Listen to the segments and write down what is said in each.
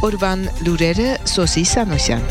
Օրվան լուրերը Սոսի Սանոսյան։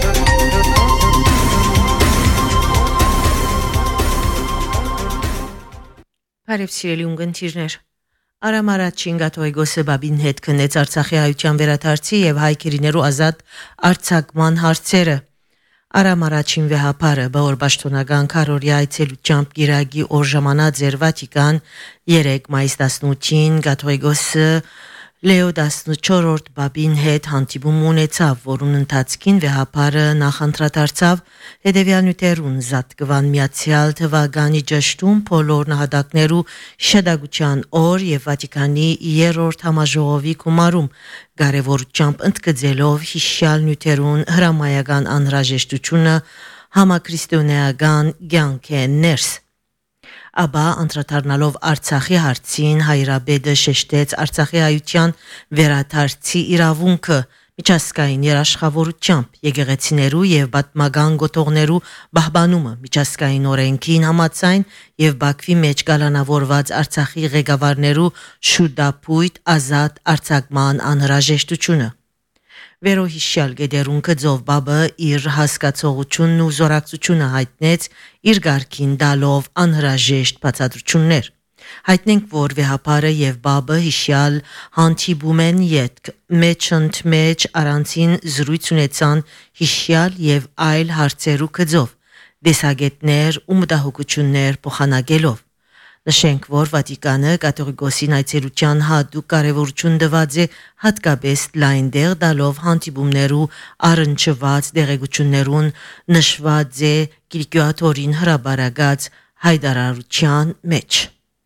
Բարև սիրելի ունգընտիրներ։ Արամ առաջին Գաթողիկոսը Բաբին հետ քննեց Արցախի հայության վերադարձի եւ հայ քիրիներու ազատ արձակման հարցերը։ Արամ առաջին վեհապարը բավոր պաշտոնական քարորիա այցելությամբ Գիրագի օր ժամանած էր Վատիկան 3 մայիս 18-ին Գաթողիկոսը Լեո 14-րդ Բաբին հետ հանդիպում ունեցավ, որուն ընթացքին վեհապարը նախընտրադարձավ հետևյալ նյութերուն զատկվան միացյալ թվականի ճշտում բոլոր նահատակներու շահադակության օր եւ Վատիկանի 3-րդ համաժողովի գումարում կարևորությամբ ընդգծելով հիշյալ նյութերուն հրամայական անհրաժեշտությունը համաքրիստոնեական կյանքեն ներս Աբա անդրադառնալով Արցախի հարցին Հայրաբեդը շեշտեց Արցախի հայության վերադարձի իրավունքը միջազգային երաշխավորությամբ եկեղեցիներու եւ պատմական գոտողներու պահպանումը միջազգային օրենքին համաձայն եւ Բաքվի մեջ գալանավորված Արցախի ղեկավարներու շուտապույտ ազատ արձակման անհրաժեշտությունը Վերոհիշյալ գեդերուն կձով բաբը իր հասկացողությունն ու զորակցությունը հայտնեց իր գարքին դալով անհրաժեշտ բացատրություններ։ Հայտնենք, որ վեհապարը եւ բաբը հիշյալ հանդիպում են յետք մեջընդմեջ առանցին զրույց ունեցան հիշյալ եւ այլ հարցերու կձով, դեսագետներ ու մտահոգություններ փոխանակելով։ Նշենք, որ Վատիկանը կաթողիկոսին այցելության հատուկ կարևորություն տված է հատկապես լայն դեղ դալով հանդիպումներու առնչված դեղեցություններուն նշված է Կիրկոաթորին հրաբարագած հայտարարության մեջ։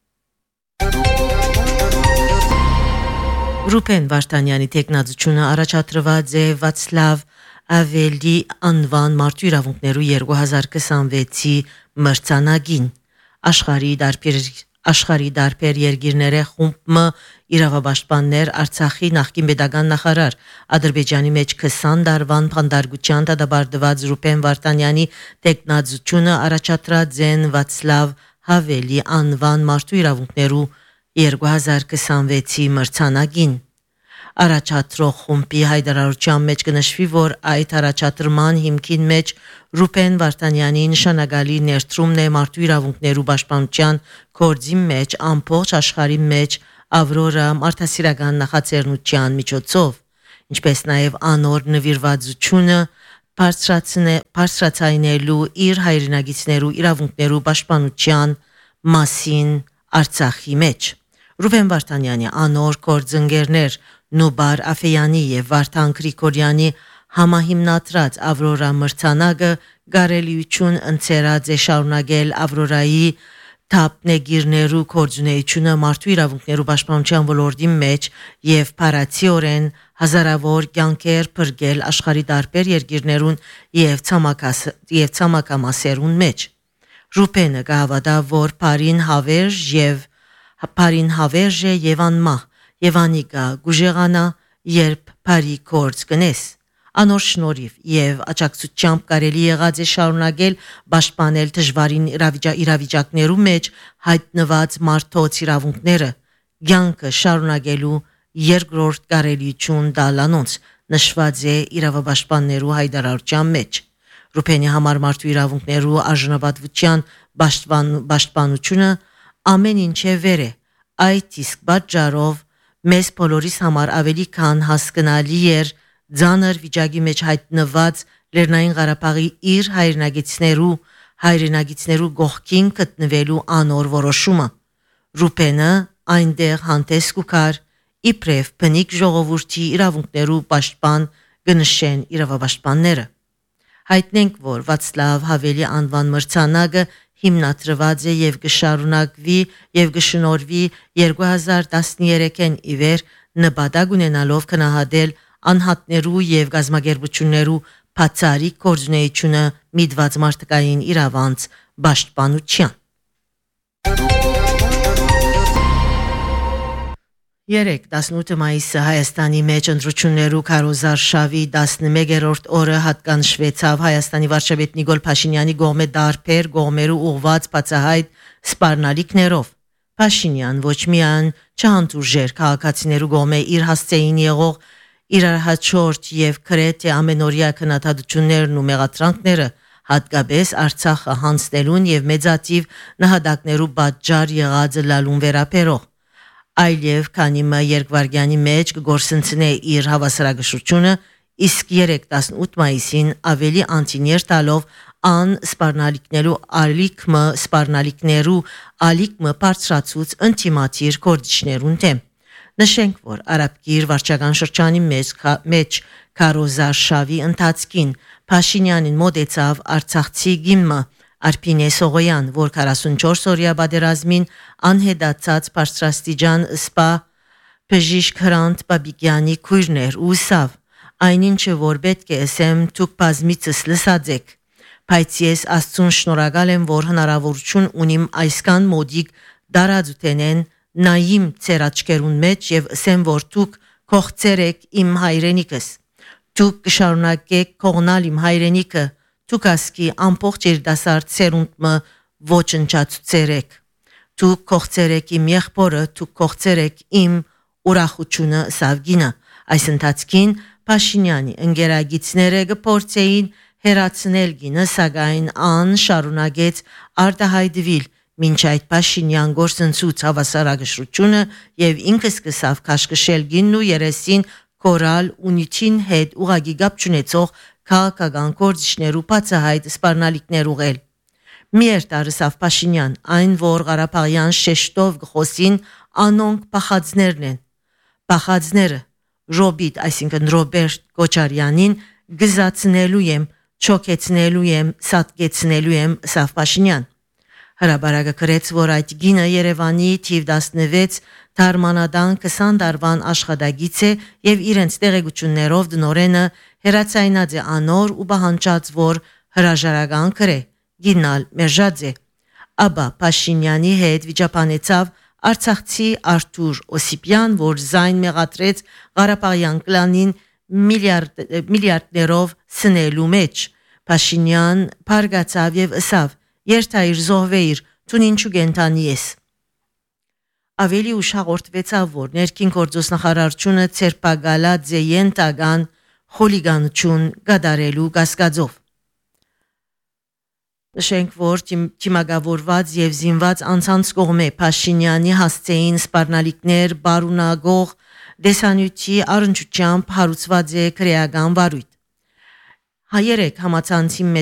Ռուբեն Վարդանյանի տեխնացությունը առաջադրված է Վացլավ Ավելի անվան մարդու իրավունքներու 2026-ի մրցանակին։ Աշխարհի դարբեր երկիրները խումբը իրավապաշտպաններ Արցախի նախկին պետական նախարար Ադրբեջանի մեջ 20 դարվան փանդարգության դադարված Ռուբեն Վարդանյանի տեխնացությունը առաջադրած են Վացլավ Հավելի անվան մարդու իրավունքներու 2026-ի մրցանակին Առաջադրող խումբի հայտարարության մեջ կնշվի, որ այդ առաջադրման հիմքին մեջ Ռուբեն Վարդանյանի նշանակալի ներդրումն է մարդու իրավունքներու պաշտպանության գործի մեջ ամբողջ աշխարհի մեջ Ավրորա մարդասիրական նախաձեռնության միջոցով, ինչպես նաև անոր նվիրվածությունը բարձրացնելու իր հայրենագիտներու իրավունքներու պաշտպանության մասին Արցախի մեջ։ Ռուբեն Վարդանյանի անոր գործընկերներ Նուբար Աֆեյանի եւ Վարդան Գրիգորյանի համահիմնադրած Ավրորա մրցանակը գարելիություն ընծերած է շարունակել Ավրորայի թափնեգիրներու կորձունեությունը մարդու իրավունքներու պաշտպանության ոլորտի մեջ եւ փարացիորեն հազարավոր կյանքեր բրգել աշխարհի տարբեր երկիրներուն եւ ցամաքամասերուն մեջ Ռուբենը գավադա որ Փարին հավերժ եւ անմահ եւ անիկա գուժեղանա երբ բարի կորձ կնես անոր շնորհիվ եւ աջակցությամբ կարելի եղած է շարունակել պաշտպանել դժվարին իրավիճակներու մեջ հայտնված մարդոց իրավունքները ցանկը շարունակելու երկրորդ կարելիություն դալանոնց նշված է իրավապաշտպաններու հայտարարության մեջ Ռուբենի համար մարդու իրավունքներու արժանապատվության պաշտպանությունը ամեն ինչ է վեր է այդ իսկ պատճառով Մեզ բոլորիս համար ավելի քան հասկանալի էր ձանր վիճակի մեջ հայտնված Լեռնային Ղարաբաղի իր հայրենագիտներու գողքին գտնվելու անոր որոշումը։ Ռուբենը այնտեղ հանդես կուքար իբրև բնիկ ժողովրդի իրավունքներու պաշտպան գնշեն իրավապաշտպանները։ Հայտնենք, որ Վացլավ Հավելի անվան մրցանակը հիմնադրված է եւ կշարունակվի եւ կշնորհվի 2013-ին ի վեր նպատակ ունենալով քննադատել անհատներու եւ գազագերբություններու բացառիկ կորձունեությունը միտված մարդկային իրավանց պաշտպանության 18 մայիսը Հայաստանի մեջ ընտրություններու քարոզարշավի 11-րդ օրը հատկանշվեցավ Հայաստանի վարչապետ Նիկոլ Փաշինյանի կողմէ դարբեր կողմերու ուղված բացահայտ սպառնալիքներով Փաշինյան ոչ միայն չհանդուրժեր քաղաքացիներու կողմէ իր հասցեին եղող իրար հաջորդ եւ քրեթե ամենօրյա քննադատություններն ու մեղադրանքները հատկապես Արցախը հանձնելուն եւ մեծատիվ նահատակներու պատճառ եղած լալուն վերապերող այլև քանի մը երկվարգյանի մեջ կգործընծնե իր հավասարակշռությունը իսկ 3-18 մայիսին ավելի անտիներ տալով ան սպառնալիքներու ալիքմը բարձրացուց ինտիմատիր կորդիչներուն դեմ նշենք որ արաբկիր վարչական շրջանի մեջ քարոզարշավի ընթացքին Փաշինյանին մոտեցավ Արցախցի գիմը Արփինե Սողոյան, որ 44-օրյա պատերազմին անհետացած բարձրաստիճան սպա բժիշկ Հրանտ Բաբիկյանի քույրներ ու սավ այնինչը որ պետք է ասեմ դուք բազմիցս լսած եք բայց ես Աստծուն շնորհակալ եմ որ հնարավորություն ունիմ այսքան մոդիկ դարածութենեն նայիմ ծեր աչքերուն մեջ եւ ասեմ որ դուք կողծեր եք իմ հայրենիքս դուք կշարունակեք կողնալ իմ հայրենիքը դուք ասկի ամբողջ երդասարդ սերունդը ոչնչացուցեր եք դուք կողծեր եք իմ եղբորը դուք կողծեր եք իմ ուրախությունը սավգինը այս ընթացքին Փաշինյանի ընկերագիցները կփորձեին հերացնել գինը սակայն ան շարունակեց արտահայտվել մինչ այդ Փաշինյան գործընծուց հավասարակշռությունը եւ ինքը սկսավ քաշքշել գինն ու երեսին կորալ ունիթին հետ ուղագի գապ չունեցող քաղաքական գործիչներու բացահայտ սպառնալիքներ ուղել Միեր տարսավ Փաշինյան այն որ Ղարաբաղյան շեշտով գխոսին անոնք փախածներն են փախածները Ռոբիտ այսինքն Ռոբերտ Կոչարյանին գզացնելու եմ չոքեցնելու եմ սատկեցնելու եմ սավ Փաշինյան Հրաբարակը գրեց, որ այդ գինը Երևանի թիվ 16 թարմանադան 20 դարվան աշխատագիծ է եւ իրենց տեղեկություններով դնորենը հերացայնած է անոր ու բահանջած որ հրաժարական կրե գինալ մերժած է Աբա Փաշինյանի հետ վիճապանեցավ Արցախցի Արթուր Օսիպյան որ զայն մեղադրեց Ղարաբաղյան կլանին միլիարդներով սնելու մեջ Փաշինյան բարգացավ եւ ըսավ Երթայր զոհվեիր, տուն ինչու գենտանի ես։ Ավելի ուշ հաղորդվեցավ, որ ներքին գործոստնախարարությունը ցերպագալած է ենթական խոլիգանություն գդարելու կասկածով։ Նշենք, որ թիմագավորված եւ զինված անցանց կողմէ Փաշինյանի հասցեին սպառնալիքներ բարունագող դեսանյութի առնչությամբ հարուցված է քրեական վարույթ։ Հայերեք համացանցի